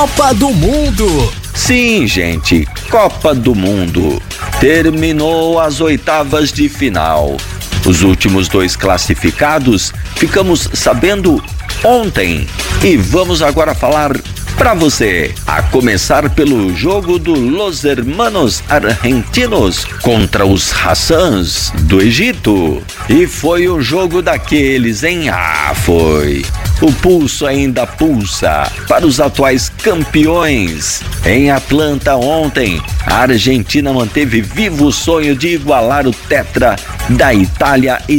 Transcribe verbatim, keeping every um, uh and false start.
Copa do Mundo. Sim, gente, Copa do Mundo. Terminou as oitavas de final. Os últimos dois classificados ficamos sabendo ontem. E vamos agora falar para você, a começar pelo jogo do Los Hermanos Argentinos contra os Hassans do Egito. E foi um jogo daqueles, hein? Ah, foi. O pulso ainda pulsa para os atuais campeões. Em Atlanta ontem, a Argentina manteve vivo o sonho de igualar o tetra da Itália e